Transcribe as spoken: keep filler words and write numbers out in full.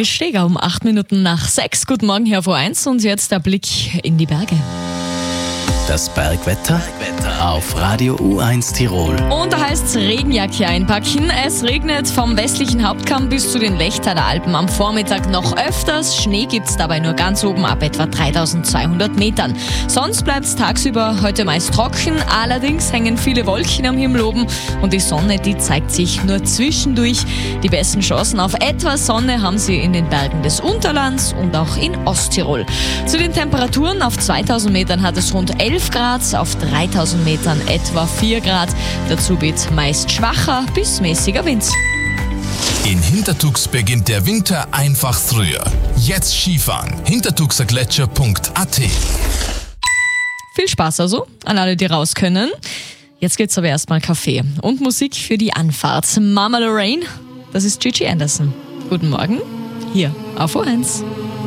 Daniel Steger um acht Minuten nach sechs. Guten Morgen hier auf O eins und jetzt der Blick in die Berge. Das Bergwetter auf Radio U eins Tirol. Und da heißt es Regenjacke einpacken. Es regnet vom westlichen Hauptkamm bis zu den Lechtaler Alpen am Vormittag noch öfters. Schnee gibt es dabei nur ganz oben ab etwa dreitausendzweihundert Metern. Sonst bleibt es tagsüber heute meist trocken. Allerdings hängen viele Wolken am Himmel oben und die Sonne, die zeigt sich nur zwischendurch. Die besten Chancen auf etwas Sonne haben sie in den Bergen des Unterlands und auch in Osttirol. Zu den Temperaturen: auf zweitausend Metern hat es rund elf Grad, auf dreitausend Metern etwa vier Grad. Dazu weht meist schwacher bis mäßiger Wind. In Hintertux beginnt der Winter einfach früher. Jetzt Skifahren. hintertuxergletscher punkt a t. Viel Spaß also an alle, die raus können. Jetzt gibt's aber erstmal Kaffee und Musik für die Anfahrt. Mama Lorraine, das ist Gigi Anderson. Guten Morgen, hier auf O eins.